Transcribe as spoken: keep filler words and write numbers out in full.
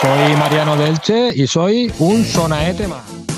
Soy Mariano Delche y soy un sonaete más.